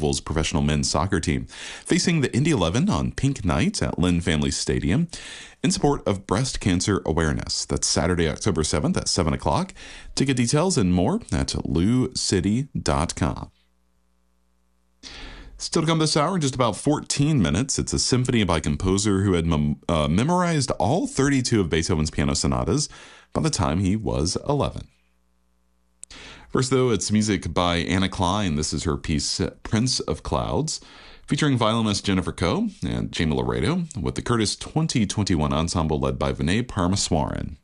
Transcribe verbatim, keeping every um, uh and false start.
Louisville's professional men's soccer team, facing the Indy eleven on Pink Night at Lynn Family Stadium in support of breast cancer awareness. That's Saturday, October seventh at seven o'clock. Ticket details and more at lou city dot com. Still to come this hour in just about fourteen minutes, it's a symphony by a composer who had mem- uh, memorized all thirty-two of Beethoven's piano sonatas by the time he was eleven. First, though, it's music by Anna Klein. This is her piece, Prince of Clouds, featuring violinist Jennifer Coe and Jamie Laredo, with the Curtis twenty twenty-one ensemble led by Vinay Parmeswaran.